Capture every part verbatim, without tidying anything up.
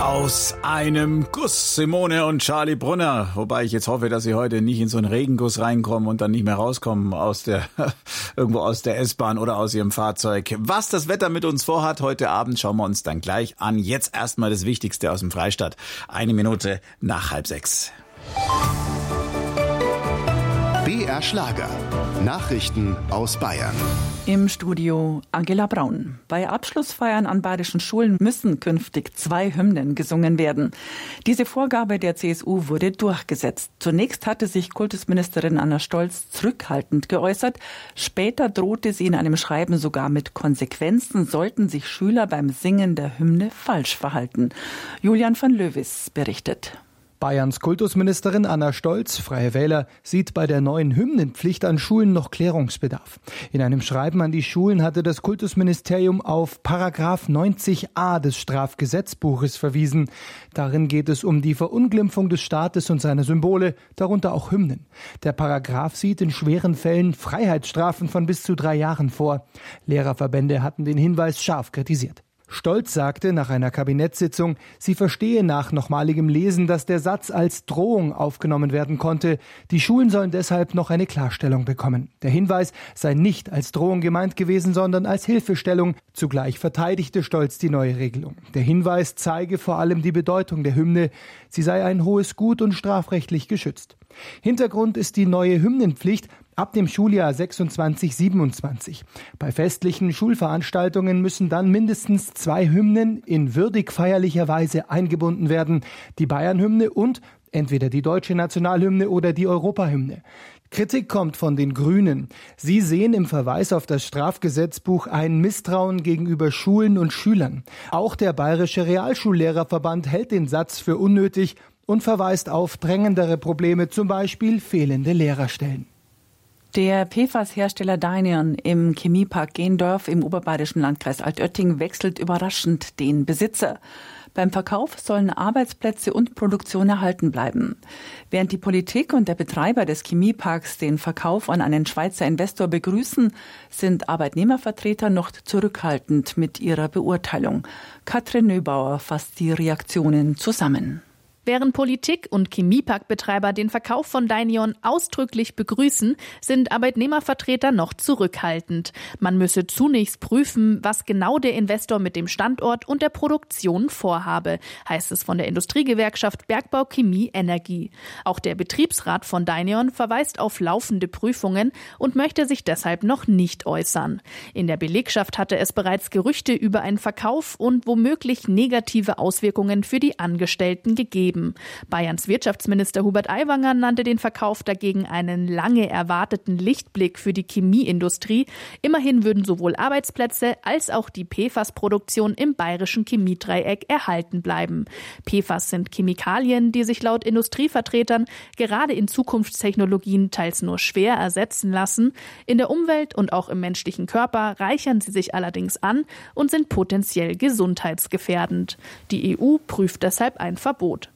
Aus einem Guss, Simone und Charlie Brunner. Wobei ich jetzt hoffe, dass sie heute nicht in so einen Regenguss reinkommen und dann nicht mehr rauskommen aus der, irgendwo aus der S-Bahn oder aus ihrem Fahrzeug. Was das Wetter mit uns vorhat heute Abend, schauen wir uns dann gleich an. Jetzt erstmal das Wichtigste aus dem Freistaat. Eine Minute nach halb sechs. B R Schlager. Nachrichten aus Bayern. Im Studio Angela Braun. Bei Abschlussfeiern an bayerischen Schulen müssen künftig zwei Hymnen gesungen werden. Diese Vorgabe der C S U wurde durchgesetzt. Zunächst hatte sich Kultusministerin Anna Stolz zurückhaltend geäußert. Später drohte sie in einem Schreiben sogar mit Konsequenzen, sollten sich Schüler beim Singen der Hymne falsch verhalten. Julian van Löwis berichtet. Bayerns Kultusministerin Anna Stolz, Freie Wähler, sieht bei der neuen Hymnenpflicht an Schulen noch Klärungsbedarf. In einem Schreiben an die Schulen hatte das Kultusministerium auf Paragraph neunzig a des Strafgesetzbuches verwiesen. Darin geht es um die Verunglimpfung des Staates und seiner Symbole, darunter auch Hymnen. Der Paragraph sieht in schweren Fällen Freiheitsstrafen von bis zu drei Jahren vor. Lehrerverbände hatten den Hinweis scharf kritisiert. Stolz sagte nach einer Kabinettssitzung, sie verstehe nach nochmaligem Lesen, dass der Satz als Drohung aufgenommen werden konnte. Die Schulen sollen deshalb noch eine Klarstellung bekommen. Der Hinweis sei nicht als Drohung gemeint gewesen, sondern als Hilfestellung. Zugleich verteidigte Stolz die neue Regelung. Der Hinweis zeige vor allem die Bedeutung der Hymne. Sie sei ein hohes Gut und strafrechtlich geschützt. Hintergrund ist die neue Hymnenpflicht ab dem Schuljahr sechsundzwanzig siebenundzwanzig. Bei festlichen Schulveranstaltungen müssen dann mindestens zwei Hymnen in würdig feierlicher Weise eingebunden werden. Die Bayernhymne und entweder die deutsche Nationalhymne oder die Europahymne. Kritik kommt von den Grünen. Sie sehen im Verweis auf das Strafgesetzbuch ein Misstrauen gegenüber Schulen und Schülern. Auch der Bayerische Realschullehrerverband hält den Satz für unnötig und verweist auf drängendere Probleme, zum Beispiel fehlende Lehrerstellen. Der P F A S-Hersteller Dynion im Chemiepark Gendorf im oberbayerischen Landkreis Altötting wechselt überraschend den Besitzer. Beim Verkauf sollen Arbeitsplätze und Produktion erhalten bleiben. Während die Politik und der Betreiber des Chemieparks den Verkauf an einen Schweizer Investor begrüßen, sind Arbeitnehmervertreter noch zurückhaltend mit ihrer Beurteilung. Katrin Nöbauer fasst die Reaktionen zusammen. Während Politik und Chemieparkbetreiber den Verkauf von Dynion ausdrücklich begrüßen, sind Arbeitnehmervertreter noch zurückhaltend. Man müsse zunächst prüfen, was genau der Investor mit dem Standort und der Produktion vorhabe, heißt es von der Industriegewerkschaft Bergbau Chemie Energie. Auch der Betriebsrat von Dynion verweist auf laufende Prüfungen und möchte sich deshalb noch nicht äußern. In der Belegschaft hatte es bereits Gerüchte über einen Verkauf und womöglich negative Auswirkungen für die Angestellten gegeben. Bayerns Wirtschaftsminister Hubert Aiwanger nannte den Verkauf dagegen einen lange erwarteten Lichtblick für die Chemieindustrie. Immerhin würden sowohl Arbeitsplätze als auch die P F A S-Produktion im bayerischen Chemiedreieck erhalten bleiben. P F A S sind Chemikalien, die sich laut Industrievertretern gerade in Zukunftstechnologien teils nur schwer ersetzen lassen. In der Umwelt und auch im menschlichen Körper reichern sie sich allerdings an und sind potenziell gesundheitsgefährdend. Die E U prüft deshalb ein Verbot.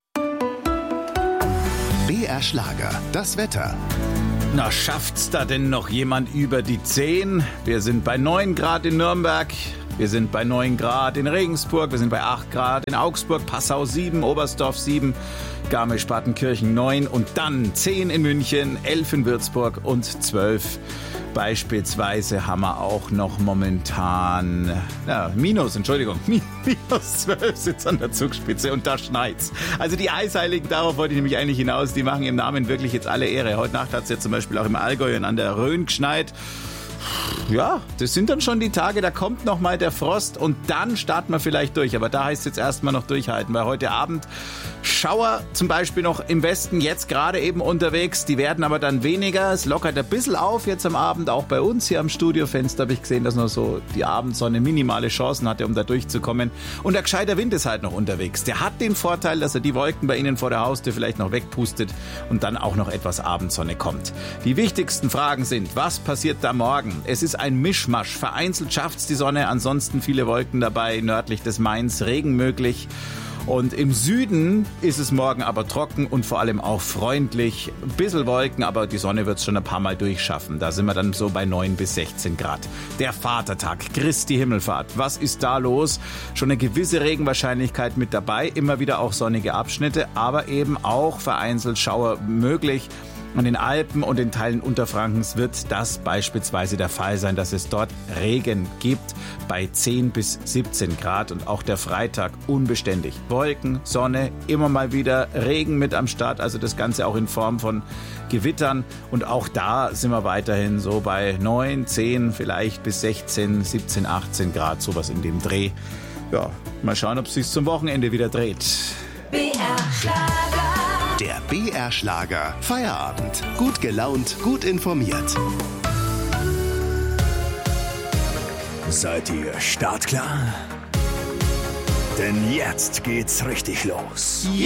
B R Schlager, das Wetter. Na, schafft's da denn noch jemand über die zehn? Wir sind bei neun Grad in Nürnberg, wir sind bei neun Grad in Regensburg, wir sind bei acht Grad in Augsburg, Passau sieben, Oberstdorf sieben, Garmisch-Partenkirchen neun und dann zehn in München, elf in Würzburg und zwölf. Beispielsweise haben wir auch noch momentan, ja, Minus, Entschuldigung, minus zwölf sitzt an der Zugspitze und da schneit's. Also die Eisheiligen, darauf wollte ich nämlich eigentlich hinaus, die machen ihrem Namen wirklich jetzt alle Ehre. Heute Nacht hat es ja zum Beispiel auch im Allgäu und an der Rhön geschneit. Ja, das sind dann schon die Tage, da kommt noch mal der Frost und dann starten wir vielleicht durch. Aber da heißt es jetzt erstmal noch durchhalten, weil heute Abend Schauer zum Beispiel noch im Westen, jetzt gerade eben unterwegs. Die werden aber dann weniger. Es lockert ein bisschen auf jetzt am Abend, auch bei uns hier am Studiofenster habe ich gesehen, dass noch so die Abendsonne minimale Chancen hatte, um da durchzukommen. Und der gescheiter Wind ist halt noch unterwegs. Der hat den Vorteil, dass er die Wolken bei Ihnen vor der Haustür vielleicht noch wegpustet und dann auch noch etwas Abendsonne kommt. Die wichtigsten Fragen sind, was passiert da morgen? Es ist ein Mischmasch. Vereinzelt schafft's die Sonne, ansonsten viele Wolken dabei, nördlich des Mains, Regen möglich. Und im Süden ist es morgen aber trocken und vor allem auch freundlich. Ein bisschen Wolken, aber die Sonne wird es schon ein paar Mal durchschaffen. Da sind wir dann so bei neun bis sechzehn Grad. Der Vatertag, Christi Himmelfahrt. Was ist da los? Schon eine gewisse Regenwahrscheinlichkeit mit dabei. Immer wieder auch sonnige Abschnitte, aber eben auch vereinzelt Schauer möglich. An den Alpen und in Teilen Unterfrankens wird das beispielsweise der Fall sein, dass es dort Regen gibt bei zehn bis siebzehn Grad und auch der Freitag unbeständig. Wolken, Sonne, immer mal wieder Regen mit am Start, also das Ganze auch in Form von Gewittern und auch da sind wir weiterhin so bei neun, zehn, vielleicht bis sechzehn, siebzehn, achtzehn Grad, sowas in dem Dreh. Ja, mal schauen, ob es sich zum Wochenende wieder dreht. B R-Schlager. Der B R-Schlager Feierabend. Gut gelaunt, gut informiert. Seid ihr startklar? Denn jetzt geht's richtig los.